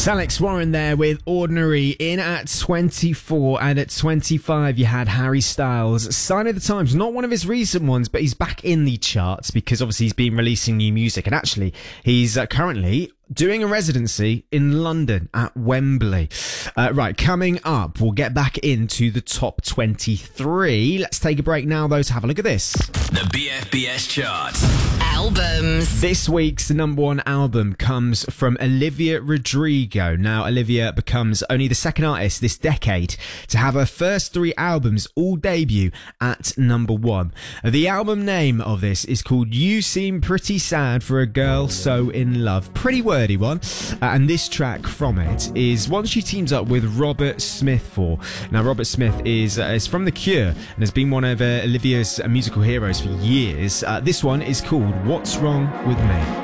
Alex Warren there with Ordinary in at 24, and at 25 you had Harry Styles, Sign of the Times. Not one of his recent ones, but he's back in the charts because obviously he's been releasing new music, and actually he's currently doing a residency in London at Wembley. Right, coming up, we'll get back into the top 23. Let's take a break now, though, to have a look at this. The BFBS chart. Albums. This week's number one album comes from Olivia Rodrigo. Now, Olivia becomes only the second artist this decade to have her first three albums all debut at number one. The album name of this is called You Seem Pretty Sad for a Girl So In Love. Pretty wordy one. And this track from it is one she teams up with Robert Smith for. Now, Robert Smith is from The Cure and has been one of Olivia's musical heroes for years. This one is called What's Wrong With Me.